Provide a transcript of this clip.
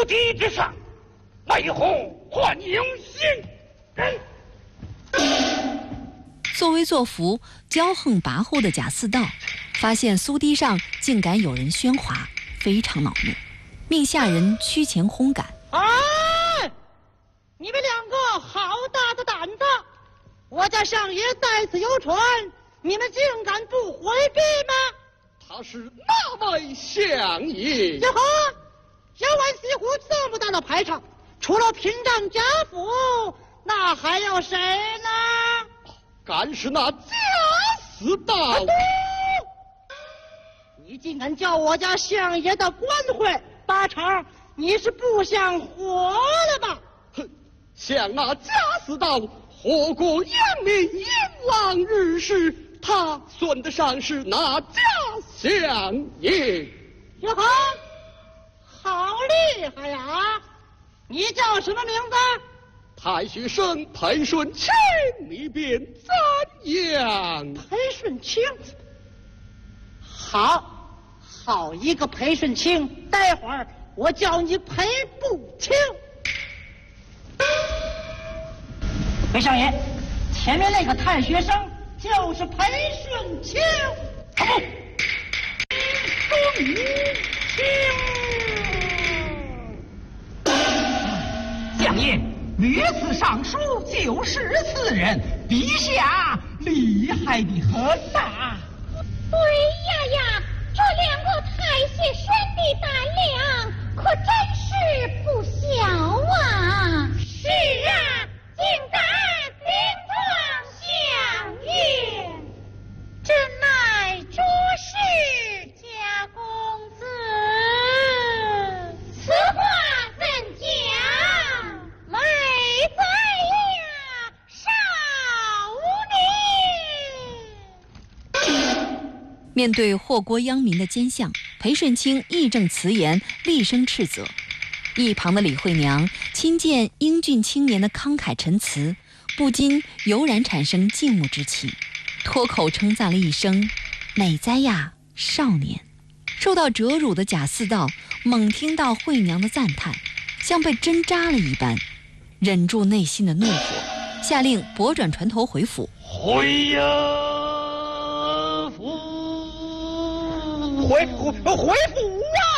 府邸之上，为何还有行人？ 作威作福、骄横跋扈的贾似道，发现苏堤上竟敢有人喧哗，非常恼怒，命下人驱前轰赶。 哎，你们两个好大的胆子！我家相爷在此游船，你们竟敢不回避吗？ 他是哪位相爷？ 呀呵，小湾西湖这么大的排场，除了屏障贾府，那还有谁呢？ 敢是那贾似道？ 你竟敢叫我家相爷的官会，八成你是不想活了吧？ 哼，像那贾似道祸国殃民、淫浪日事，他算得上是哪家相爷？ 哟呵，好厉害呀！你叫什么名字？ 太学生裴顺清，你便怎样？ 裴顺清，好一个裴顺清！待会儿我叫你裴不清。裴少爷，前面那个太学生就是裴顺清。顺清， 相爷，略次上书就是此人，陛下厉害的很呐！ 对呀，这两个太学生的胆量可真是不小啊！ 是啊，竟敢顶撞相爷， 这乃着实贾公子。 此话怎讲？ 美在呀，少年。 面对祸国殃民的奸相，裴顺清义正辞严，厉声斥责。一旁的李惠娘亲见英俊青年的慷慨陈词，不禁油然产生敬慕之情，脱口称赞了一声：“美哉呀，少年！”受到折辱的贾似道猛听到惠娘的赞叹，像被针扎了一般，忍住内心的怒火，下令拨转船头回府。 回府啊！